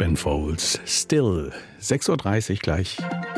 Ben Folds, Still. 6.30 Uhr gleich.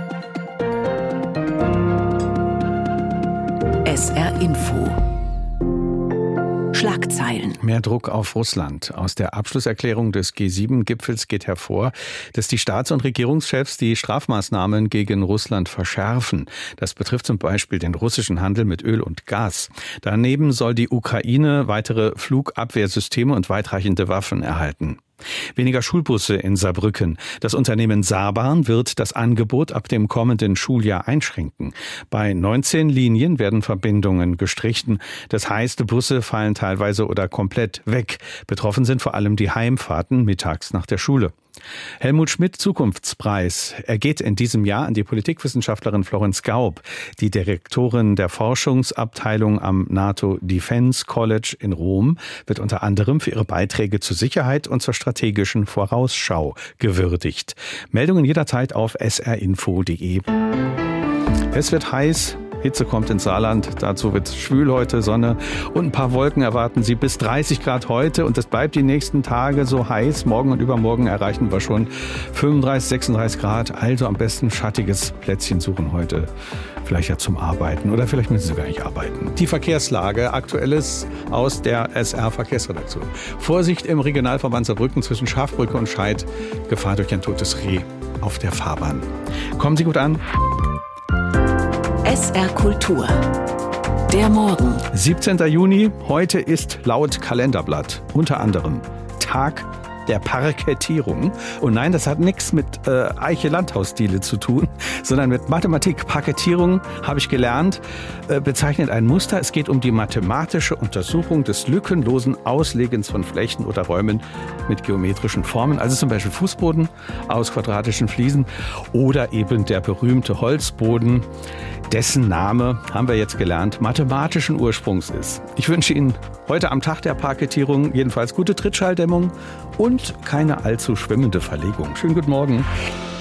SR Info. Schlagzeilen. Mehr Druck auf Russland. Aus der Abschlusserklärung des G7-Gipfels geht hervor, dass die Staats- und Regierungschefs die Strafmaßnahmen gegen Russland verschärfen. Das betrifft zum Beispiel den russischen Handel mit Öl und Gas. Daneben soll die Ukraine weitere Flugabwehrsysteme und weitreichende Waffen erhalten. Weniger Schulbusse in Saarbrücken. Das Unternehmen Saarbahn wird das Angebot ab dem kommenden Schuljahr einschränken. Bei 19 Linien werden Verbindungen gestrichen. Das heißt, Busse fallen teilweise oder komplett weg. Betroffen sind vor allem die Heimfahrten mittags nach der Schule. Helmut Schmidt Zukunftspreis. Er geht in diesem Jahr an die Politikwissenschaftlerin Florenz Gaub, die Direktorin der Forschungsabteilung am NATO Defense College in Rom, wird unter anderem für ihre Beiträge zur Sicherheit und zur strategischen Vorausschau gewürdigt. Meldungen jederzeit auf srinfo.de. Es wird heiß. Hitze kommt ins Saarland, dazu wird es schwül heute, Sonne und ein paar Wolken erwarten Sie, bis 30 Grad heute und es bleibt die nächsten Tage so heiß. Morgen und übermorgen erreichen wir schon 35, 36 Grad, also am besten schattiges Plätzchen suchen heute. Vielleicht ja zum Arbeiten oder vielleicht müssen Sie gar nicht arbeiten. Die Verkehrslage, Aktuelles aus der SR-Verkehrsredaktion. Vorsicht im Regionalverband Saarbrücken zwischen Schafbrücke und Scheid, Gefahr durch ein totes Reh auf der Fahrbahn. Kommen Sie gut an. SR Kultur. Der Morgen. 17. Juni, heute ist laut Kalenderblatt unter anderem Tag der Parkettierung. Und nein, das hat nichts mit Eiche-Landhaus-Stile zu tun, sondern mit Mathematik. Parkettierung, habe ich gelernt, bezeichnet ein Muster. Es geht um die mathematische Untersuchung des lückenlosen Auslegens von Flächen oder Räumen mit geometrischen Formen. Also zum Beispiel Fußboden aus quadratischen Fliesen oder eben der berühmte Holzboden, dessen Name, haben wir jetzt gelernt, mathematischen Ursprungs ist. Ich wünsche Ihnen heute am Tag der Parkettierung jedenfalls gute Trittschalldämmung und keine allzu schwimmende Verlegung. Schönen guten Morgen.